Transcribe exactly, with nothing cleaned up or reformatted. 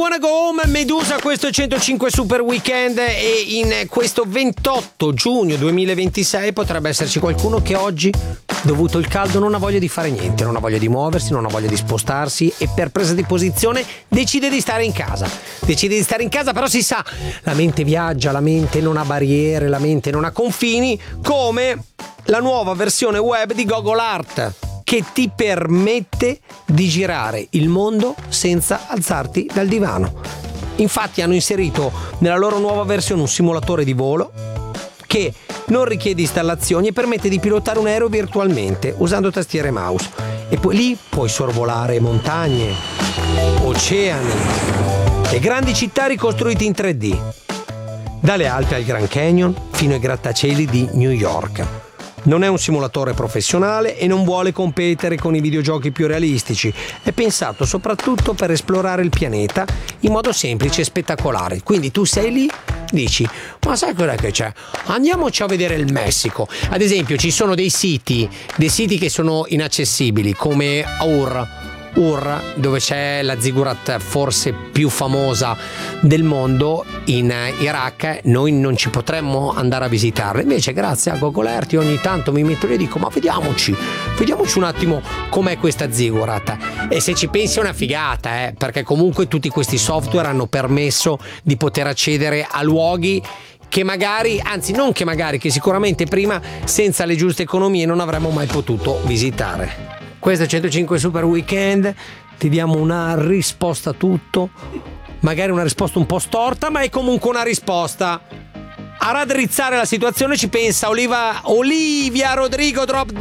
Wanna Go Home, Medusa, questo è centocinque Super Weekend e in questo ventotto giugno duemilaventisei potrebbe esserci qualcuno che oggi, dovuto il caldo, non ha voglia di fare niente, non ha voglia di muoversi, non ha voglia di spostarsi e per presa di posizione decide di stare in casa. Decide di stare in casa, però si sa, la mente viaggia, la mente non ha barriere, la mente non ha confini, come la nuova versione web di Google Art, che ti permette di girare il mondo senza alzarti dal divano. Infatti hanno inserito nella loro nuova versione un simulatore di volo che non richiede installazioni e permette di pilotare un aereo virtualmente usando tastiere e mouse. E poi lì puoi sorvolare montagne, oceani e grandi città ricostruite in tre D, dalle Alpi al Grand Canyon fino ai grattacieli di New York. Non è un simulatore professionale e non vuole competere con i videogiochi più realistici. È pensato soprattutto per esplorare il pianeta in modo semplice e spettacolare. Quindi tu sei lì, dici: ma sai cos'è che c'è? Andiamoci a vedere il Messico. Ad esempio, ci sono dei siti, dei siti che sono inaccessibili, come Ur. Ur, dove c'è la ziggurat forse più famosa del mondo in Iraq. Noi non ci potremmo andare a visitarla, invece grazie a Google Earth ogni tanto mi metto lì e dico: ma vediamoci vediamoci un attimo com'è questa ziggurat. E se ci pensi è una figata, eh? Perché comunque tutti questi software hanno permesso di poter accedere a luoghi che magari, anzi non che magari, che sicuramente prima senza le giuste economie non avremmo mai potuto visitare. Questo è centocinque Super Weekend, ti diamo una risposta a tutto, magari una risposta un po' storta, ma è comunque una risposta. A raddrizzare la situazione ci pensa Oliva, Olivia Rodrigo Drop